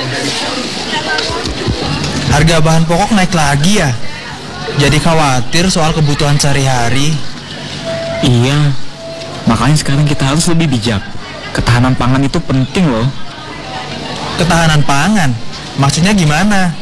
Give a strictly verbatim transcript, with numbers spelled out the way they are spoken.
Harga bahan pokok naik lagi ya? Jadi khawatir soal kebutuhan sehari-hari. Iya, makanya sekarang kita harus lebih bijak. Ketahanan pangan itu penting loh. Ketahanan pangan? Maksudnya gimana?